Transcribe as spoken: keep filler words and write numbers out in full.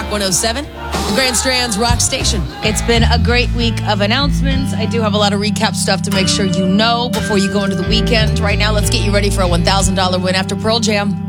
Rock one oh seven, the Grand Strand's Rock Station. It's been a great week of announcements. I do have a lot of recap stuff to make sure you know before you go into the weekend. Right now, let's get you ready for a one thousand dollars win after Pearl Jam.